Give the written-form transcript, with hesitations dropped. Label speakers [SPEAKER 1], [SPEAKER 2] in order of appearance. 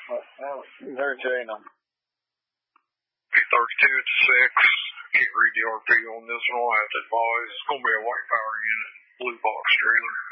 [SPEAKER 1] Entertain them.
[SPEAKER 2] P32 at 6. Can't read the RP on this one. I'll have to advise. It's going to be a white power unit, blue box trailer.